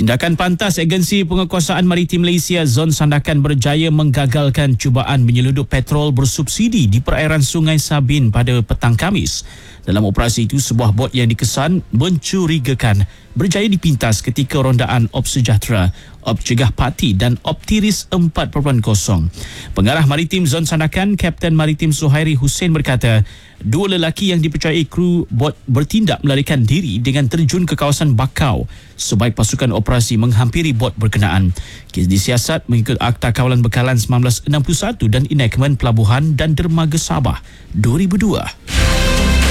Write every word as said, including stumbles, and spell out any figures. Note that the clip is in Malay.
Tindakan pantas Agensi Penguasaan Maritim Malaysia Zon Sandakan berjaya menggagalkan cubaan menyeludup petrol bersubsidi di perairan Sungai Sabin pada petang Khamis. Dalam operasi itu, sebuah bot yang dikesan mencurigakan berjaya dipintas ketika rondaan Op Sejahtera, Op Cegah Parti dan Op Tiris empat titik kosong. Pengarah Maritim Zon Sandakan, Kapten Maritim Suhairi Hussein berkata, dua lelaki yang dipercayai kru bot bertindak melarikan diri dengan terjun ke kawasan Bakau sebaik pasukan operasi menghampiri bot berkenaan. Kes disiasat mengikut Akta Kawalan Bekalan seribu sembilan ratus enam puluh satu dan Enactment Pelabuhan dan Dermaga Sabah dua ribu dua.